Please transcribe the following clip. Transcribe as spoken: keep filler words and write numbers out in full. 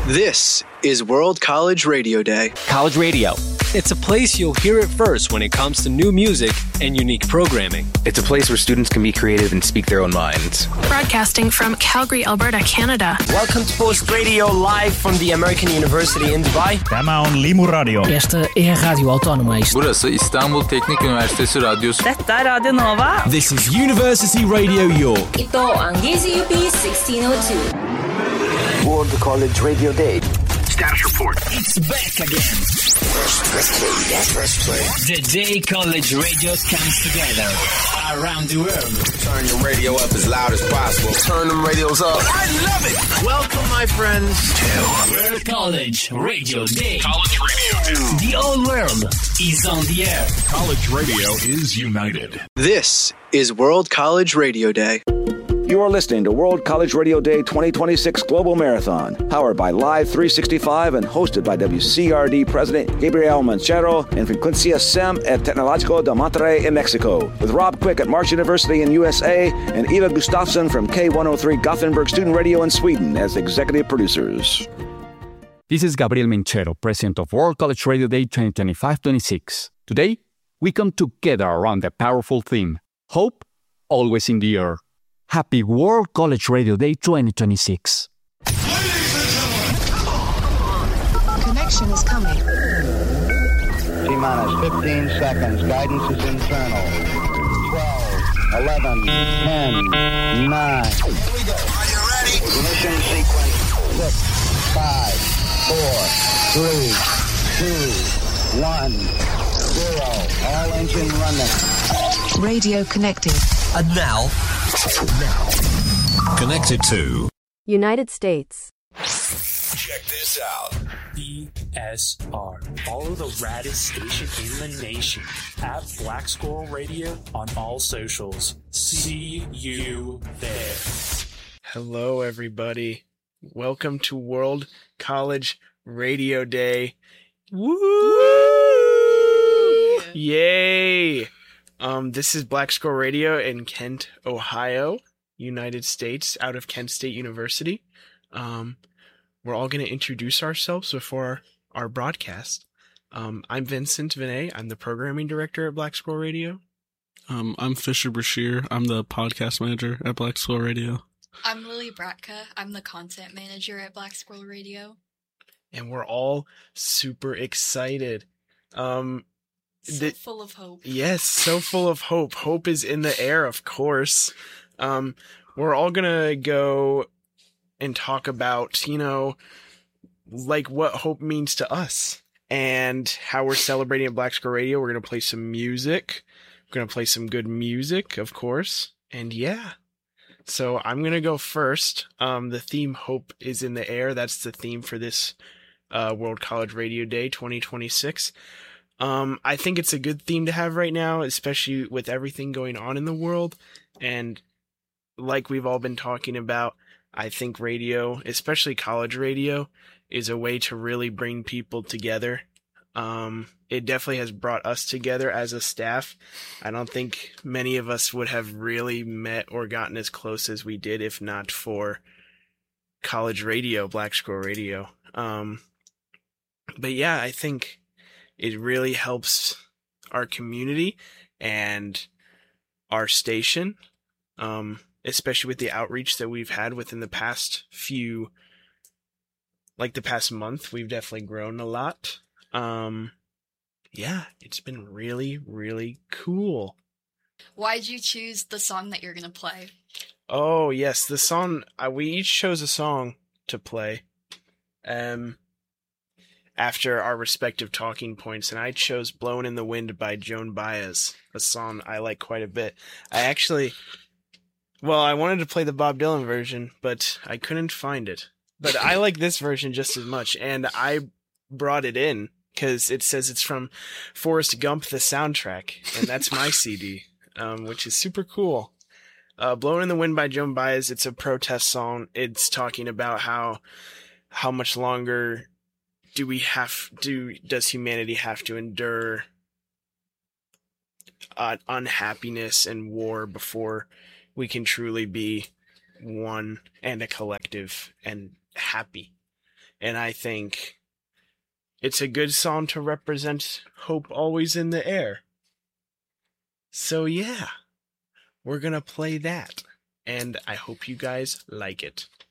This is World College Radio Day. College Radio. It's a place you'll hear it first when it comes to new music and unique programming. It's a place where students can be creative and speak their own minds. Broadcasting from Calgary, Alberta, Canada. Welcome to Post Radio live from the American University in Dubai. Tämä on Limu Radio. Este é a Rádio Autónoma. Burası İstanbul Teknik Üniversitesi Radyosu. Dette er Radio Nova. This is University Radio York. Ito ang D Z U P sixteen oh two. World College Radio Day. Status report. It's back again. Press play. Press play. The day college radio comes together around the world. Turn your radio up as loud as possible. Turn them radios up. I love it. Welcome, my friends, to World College Radio Day. College Radio Day. The whole world is on the air. College radio is united. This is World College Radio Day. You are listening to World College Radio Day twenty twenty-six Global Marathon, powered by Live three sixty-five and hosted by W C R D President Gabriel Manchero and Frecuencia SEM at Tecnológico de Monterrey in Mexico, with Rob Quick at March University in U S A and Eva Gustafsson from K one oh three Gothenburg Student Radio in Sweden as executive producers. This is Gabriel Manchero, President of World College Radio Day twenty twenty-five twenty-six. Today, we come together around the powerful theme, Hope, Always in the Air. Happy World College Radio Day twenty twenty-six. Connection is coming. T-minus fifteen seconds. Guidance is internal. twelve, eleven, ten, nine. Here we go. Are you ready? Ignition sequence. six, five, four, three, two, one, zero. All engine running. Radio connected. And now, now, connected to United States. Check this out. B S R. Follow the raddest station in the nation at Black Squirrel Radio on all socials. See you there. Hello, everybody. Welcome to World College Radio Day. Woo! Yay! Um, this is Black Squirrel Radio in Kent, Ohio, United States, out of Kent State University. Um, we're all going to introduce ourselves before our broadcast. Um, I'm Vincent Vinay. I'm the programming director at Black Squirrel Radio. Um, I'm Fisher Brashear. I'm the podcast manager at Black Squirrel Radio. I'm Lily Bratka. I'm the content manager at Black Squirrel Radio. And we're all super excited. Um, So the, full of hope. Yes, so full of hope. Hope is in the air, of course. Um, we're all gonna go and talk about, you know, like what hope means to us and how we're celebrating at Black Squirrel Radio. We're gonna play some music. We're gonna play some good music, of course. And yeah. So I'm gonna go first. Um, the theme Hope is in the air. That's the theme for this uh, World College Radio Day twenty twenty-six. Um, I think it's a good theme to have right now, especially with everything going on in the world. And like we've all been talking about, I think radio, especially college radio, is a way to really bring people together. Um, it definitely has brought us together as a staff. I don't think many of us would have really met or gotten as close as we did if not for college radio, Black Squirrel Radio. Um, but yeah, I think it really helps our community and our station, um, especially with the outreach that we've had within the past few, like the past month. We've definitely grown a lot. Um, yeah, it's been really, really cool. Why'd you choose the song that you're going to play? Oh, yes, the song, uh, we each chose a song to play. Um... after our respective talking points, and I chose Blowin' in the Wind by Joan Baez, a song I like quite a bit. I actually, well, I wanted to play the Bob Dylan version, but I couldn't find it. But I like this version just as much, and I brought it in because it says it's from Forrest Gump, the soundtrack, and that's my C D, um, which is super cool. Uh, Blowin' in the Wind by Joan Baez, it's a protest song. It's talking about how how much longer do we have do does humanity have to endure uh, unhappiness and war before we can truly be one and a collective and happy. And I think it's a good song to represent hope always in the air. So yeah, we're gonna play that. And I hope you guys like it.